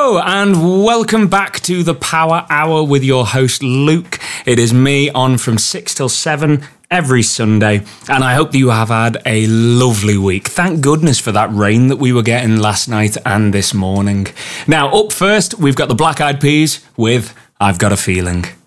Hello and welcome back to the Power Hour with your host Luke. It is me on from 6 till 7 every Sunday, and I hope that you have had a lovely week. Thank goodness for that rain that we were getting last night and this morning. Now, up first, we've got the Black Eyed Peas with I've Got a Feeling.